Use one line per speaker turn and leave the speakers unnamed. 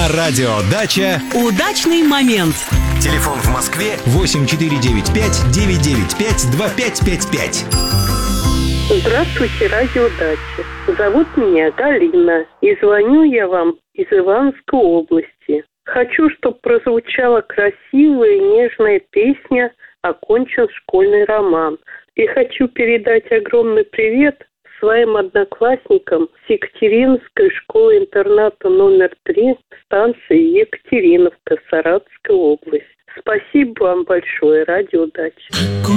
На радио «Дача»
удачный момент.
телефон в Москве 8495-995-2555.
Здравствуйте, радио «Дача». Зовут меня Галина, и звоню я вам из Ивановской области. Хочу, чтобы прозвучала красивая и нежная песня «Окончен школьный роман». И хочу передать огромный привет своим одноклассникам с Екатериновской школы-интерната номер 3 станции Екатериновка, Саратовская область. Спасибо вам большое, радио «Дача».